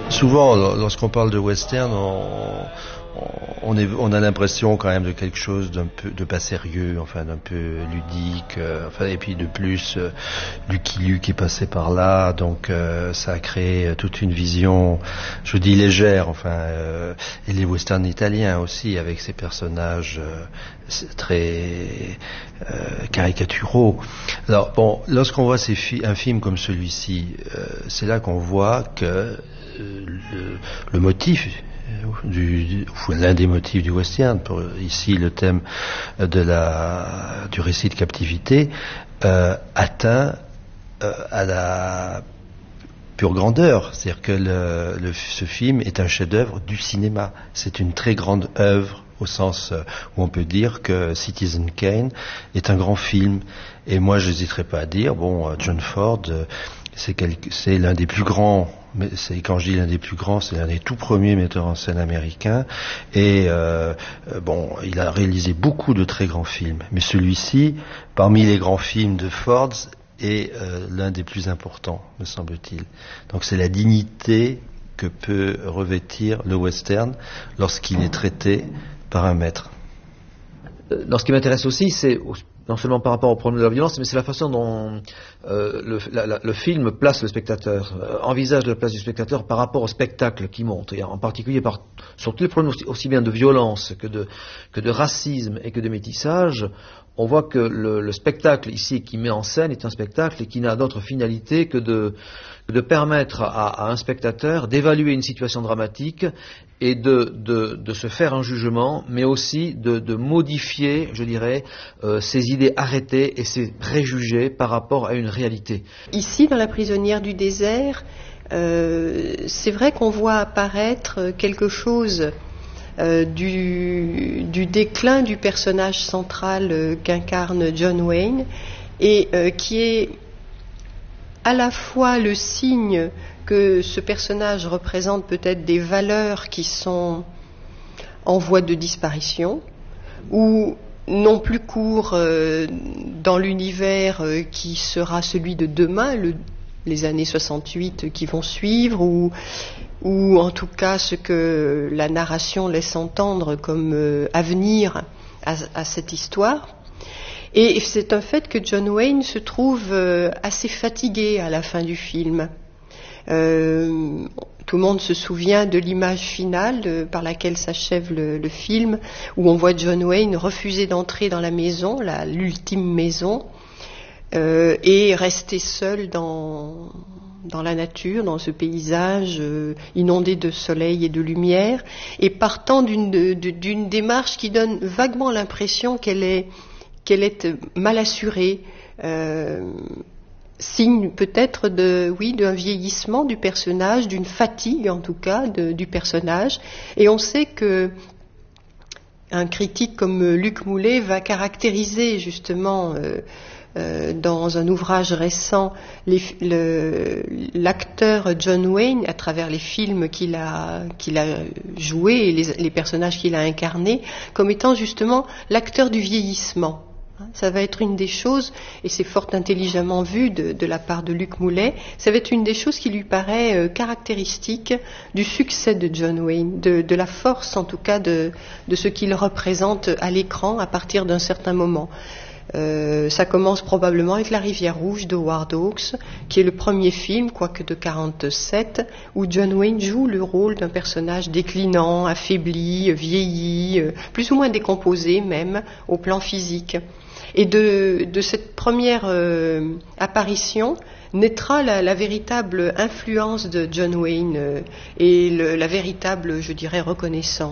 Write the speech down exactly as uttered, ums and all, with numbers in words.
Souvent, lorsqu'on parle de western, on, on, est, on a l'impression quand même de quelque chose d'un peu, de pas sérieux, enfin d'un peu ludique, euh, enfin et puis de plus, euh, Lucky Luke est passé par là, donc euh, ça a créé toute une vision, je dis légère, enfin euh, et les westerns italiens aussi avec ces personnages euh, très euh, caricaturaux. Alors bon, lorsqu'on voit ces fi- un film comme celui-ci, euh, c'est là qu'on voit que Le, le motif du, du, ou l'un des motifs du western, pour ici le thème de la, du récit de captivité, euh, atteint euh, à la pure grandeur. C'est-à-dire que le, le, ce film est un chef-d'œuvre du cinéma. C'est une très grande œuvre au sens où on peut dire que Citizen Kane est un grand film. Et moi, je n'hésiterai pas à dire, bon, John Ford, c'est, quelque, c'est l'un des plus grands. Mais c'est, quand je dis l'un des plus grands, c'est l'un des tout premiers metteurs en scène américains. Et euh, bon, il a réalisé beaucoup de très grands films. Mais celui-ci, parmi les grands films de Ford, est euh, l'un des plus importants, me semble-t-il. Donc c'est la dignité que peut revêtir le western lorsqu'il est traité par un maître. Alors, ce qui m'intéresse aussi, c'est non seulement par rapport au problème de la violence, mais c'est la façon dont euh, le, la, la, le film place le spectateur, euh, envisage la place du spectateur par rapport au spectacle qui montre, et en particulier par, sur tous les problèmes aussi, aussi bien de violence que de, que de racisme et que de métissage. On voit que le, le spectacle ici qui met en scène est un spectacle qui n'a d'autre finalité que de, que de permettre à, à un spectateur d'évaluer une situation dramatique et de, de, de se faire un jugement, mais aussi de, de modifier, je dirais, euh, ses idées arrêtées et ses préjugés par rapport à une réalité. Ici, dans La prisonnière du désert, euh, c'est vrai qu'on voit apparaître quelque chose euh, du, du déclin du personnage central euh, qu'incarne John Wayne et euh, qui est à la fois le signe que ce personnage représente peut-être des valeurs qui sont en voie de disparition ou non plus court euh, dans l'univers euh, qui sera celui de demain, le, les années soixante-huit qui vont suivre, ou, ou en tout cas ce que la narration laisse entendre comme euh, avenir à, à cette histoire. Et c'est un fait que John Wayne se trouve euh, assez fatigué à la fin du film. Euh, tout le monde se souvient de l'image finale de, par laquelle s'achève le, le film, où on voit John Wayne refuser d'entrer dans la maison, la, l'ultime maison, euh, et rester seul dans, dans la nature, dans ce paysage euh, inondé de soleil et de lumière, et partant d'une, de, d'une démarche qui donne vaguement l'impression qu'elle est, qu'elle est mal assurée, euh, signe peut-être de, oui, d'un vieillissement du personnage, d'une fatigue en tout cas de, du personnage. Et on sait que un critique comme Luc Moulet va caractériser justement euh, euh, dans un ouvrage récent les, le, l'acteur John Wayne à travers les films qu'il a, qu'il a joués et les, les personnages qu'il a incarnés comme étant justement l'acteur du vieillissement. Ça va être une des choses, et c'est fort intelligemment vu de, de la part de Luc Moulet, ça va être une des choses qui lui paraît euh, caractéristique du succès de John Wayne, de, de la force en tout cas de, de ce qu'il représente à l'écran à partir d'un certain moment. Euh, ça commence probablement avec La Rivière Rouge de Howard Hawks, qui est le premier film, quoique de quarante-sept, où John Wayne joue le rôle d'un personnage déclinant, affaibli, vieilli, euh, plus ou moins décomposé même au plan physique. Et de, de cette première euh, apparition naîtra la, la véritable influence de John Wayne euh, et le, la véritable, je dirais, reconnaissance.